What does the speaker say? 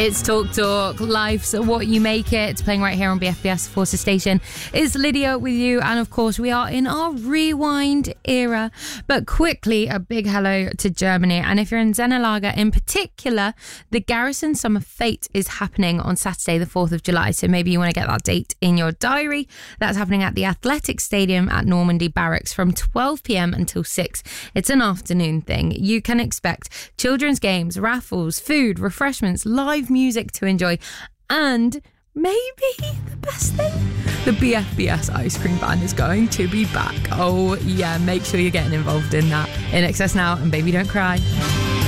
It's Talk, life's what you make it. It's playing right here on BFBS Forces Station. It's Lydia with you, and of course we are in our rewind era. But quickly, a big hello to Germany. And if you're in Zenelager in particular, the Garrison Summer Fete is happening on Saturday the 4th of July. So maybe you want to get that date in your diary. That's happening at the Athletic Stadium at Normandy Barracks from 12 p.m. until 6. It's an afternoon thing. You can expect children's games, raffles, food, refreshments, live music to enjoy, and maybe the best thing, the BFBS Ice Cream Band is going to be back. Oh yeah, make sure you're getting involved in that. In Excess now, and baby don't cry.